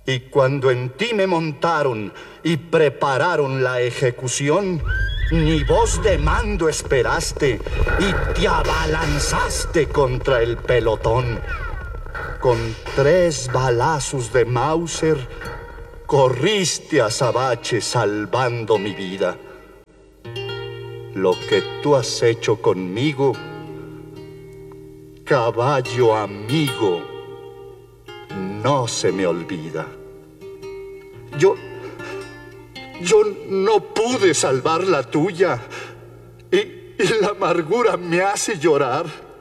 Y cuando en ti me montaron y prepararon la ejecución, ni voz de mando esperaste y te abalanzaste contra el pelotón. Con 3 balazos de Mauser, corriste a azabache salvando mi vida. Lo que tú has hecho conmigo, caballo amigo, no se me olvida. Yo no pude salvar la tuya y la amargura me hace llorar.